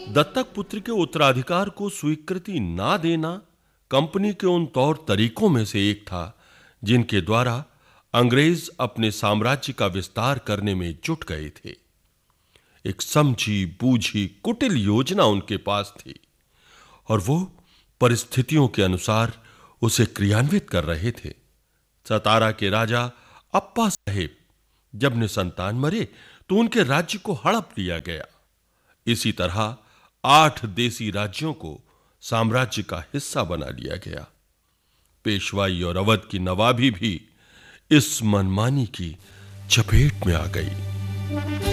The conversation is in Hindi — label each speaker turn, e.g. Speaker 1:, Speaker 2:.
Speaker 1: दत्तक पुत्र के उत्तराधिकार को स्वीकृति ना देना कंपनी के उन तौर तरीकों में से एक था जिनके द्वारा अंग्रेज अपने साम्राज्य का विस्तार करने में जुट गए थे। एक समझी बूझी कुटिल योजना उनके पास थी और वो परिस्थितियों के अनुसार उसे क्रियान्वित कर रहे थे। सतारा के राजा अप्पा साहेब जब निसंतान मरे तो उनके राज्य को हड़प लिया गया। इसी तरह 8 देसी राज्यों को साम्राज्य का हिस्सा बना लिया गया। पेशवाई और अवध की नवाबी भी इस मनमानी की चपेट में आ गई।